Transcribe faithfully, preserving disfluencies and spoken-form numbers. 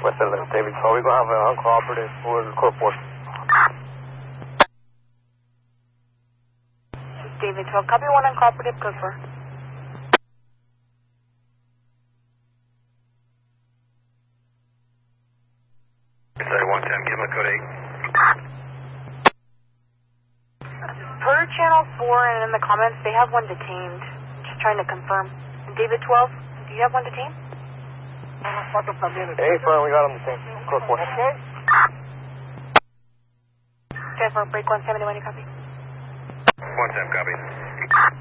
West eleven, David twelve. We're going to have an uncooperative for the Corp four. David twelve, copy one uncooperative, code four. Sorry, one ten, give him a code eight. Per channel four and in the comments, they have one detained. Just trying to confirm. David twelve, do you have one detained? Hey, firm, we got him detained. Corp four. Okay. Jennifer, break one seventy-one, you copy? one ten, copy.